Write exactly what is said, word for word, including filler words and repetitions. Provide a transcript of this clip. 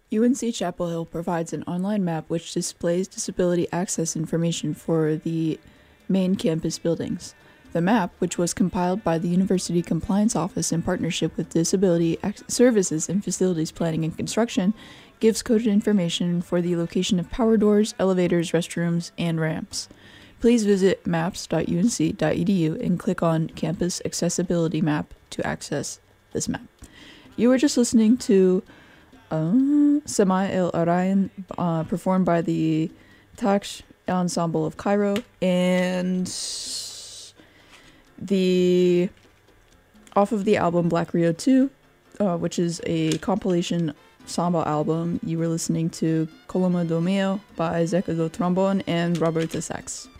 U N C Chapel Hill provides an online map which displays disability access information for the main campus buildings. The map, which was compiled by the University Compliance Office in partnership with Disability Ac- Services and Facilities Planning and Construction, gives coded information for the location of power doors, elevators, restrooms, and ramps. Please visit maps dot u n c dot e d u and click on Campus Accessibility Map to access this map. You were just listening to uh, Sama El Arayan, uh, performed by the Taksh Ensemble of Cairo, and the off of the album Black Rio two, uh, which is a compilation samba album. You were listening to Coloma do Mio by Zeca do Trombone and Roberta Sax.